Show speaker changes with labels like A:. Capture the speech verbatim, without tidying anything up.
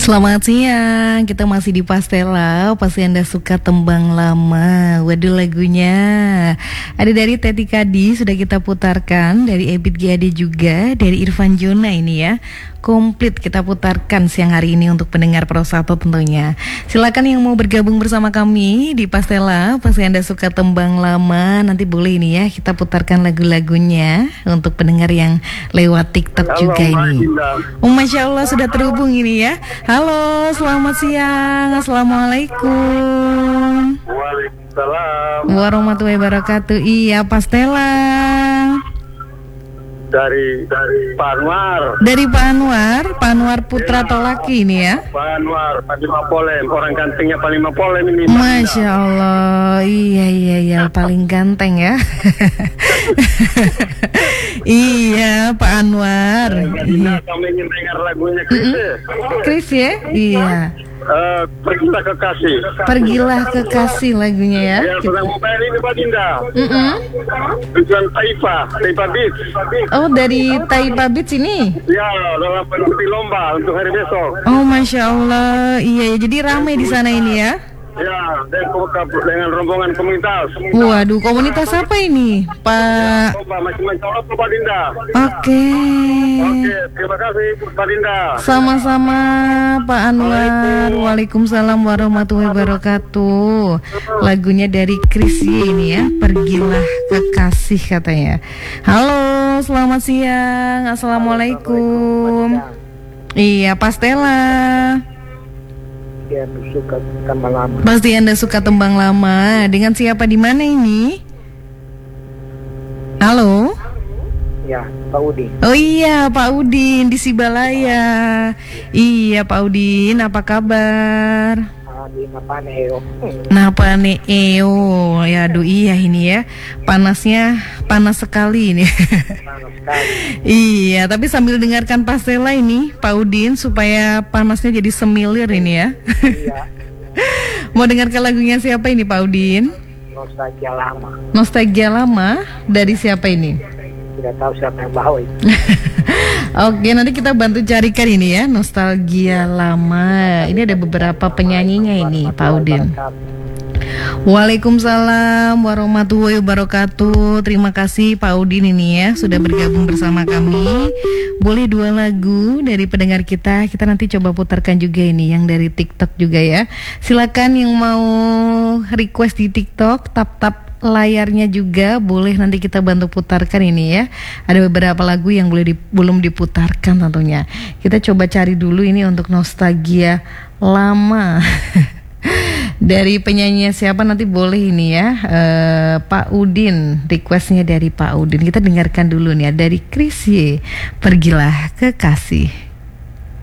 A: Selamat siang, kita masih di Pastela. Pasti Anda suka tembang lama. Waduh, lagunya ada dari Teti Kadi, sudah kita putarkan. Dari Ebit G A D juga, dari Irfan Jona ini ya. Komplit kita putarkan siang hari ini untuk pendengar Pro satu tentunya. Silakan yang mau bergabung bersama kami di Pastela. Pasti Anda suka tembang lama, nanti boleh ini ya, kita putarkan lagu-lagunya untuk pendengar yang lewat TikTok. Halo, juga ini. Oh, Masya Allah sudah terhubung ini ya. Halo, selamat siang. Assalamualaikum.
B: Waalaikumsalam
A: warahmatullahi wabarakatuh. Iya, Pastela.
B: Dari dari Pak Anwar.
A: Dari Pak Anwar, Pak Anwar Putra Tolaki ini ya.
B: Pak Anwar, Panglima Polem, orang gantengnya Panglima Polem ini.
A: Masya Allah, iya iya iya, paling ganteng ya. Iya, Pak Anwar.
B: Iya. Kami ingin dengar lagunya Chris.
A: Mm-hmm. Chris ya, iya.
B: Uh, pergilah ke kasih.
A: Pergilah ke kasih lagunya ya.
B: Ya, sedang mobile ini Pak Dinda.
A: Mm-hmm.
B: Tujuan Taifa, Taifa Beach.
A: Oh, dari Taifa Beach ini?
B: Ya, dalam mengikuti lomba untuk hari besok.
A: Oh, Masya Allah, iya, jadi ramai di sana ini ya.
B: Ya, dengan, dengan rombongan komunitas.
A: Waduh, komunitas apa ini, Pak?
B: Ya, macam-macam Pak Dinda.
A: Oke.
B: Oke, terima kasih Pak Dinda.
A: Sama-sama Pak Anwar. Waalaikumsalam warahmatullahi wabarakatuh. Lagunya dari Chris ini ya, Pergilah ke Kasih katanya. Halo, selamat siang. Assalamualaikum. Iya, Pastela.
C: Ya, suka tembang lama.
A: Pasti Anda suka tembang lama. Dengan siapa di mana ini? Halo?
C: Ya, Pak Udin.
A: Oh iya, Pak Udin di Sibalaya. Iya, Pak Udin, apa kabar?
C: Di Napaneo.
A: Napane eo. Ya, aduh iya ini ya. Panasnya panas sekali ini. Iya, tapi sambil dengarkan Pastela ini, Pak Udin, supaya panasnya jadi semilir ini ya.
C: Iya.
A: Mau dengarkan lagunya siapa ini, Pak Udin?
C: Nostalgia lama.
A: Nostalgia lama dari siapa ini?
C: Tidak tahu siapa yang bawa itu.
A: Oke, nanti kita bantu carikan ini ya, Nostalgia lama. Ini ada beberapa penyanyinya ini, Pak Udin. Waalaikumsalam warahmatullahi wabarakatuh. Terima kasih Pak Udin ini ya, sudah bergabung bersama kami. Boleh dua lagu dari pendengar kita. Kita nanti coba putarkan juga ini yang dari TikTok juga ya. Silakan yang mau request di TikTok, tap-tap layarnya juga boleh, nanti kita bantu putarkan ini ya. Ada beberapa lagu yang boleh di, belum diputarkan tentunya. Kita coba cari dulu ini untuk Nostalgia lama. Dari penyanyi siapa nanti boleh ini ya. uh, Pak Udin, requestnya dari Pak Udin. Kita dengarkan dulu nih ya, dari Chris Y, Pergilah ke Kasih.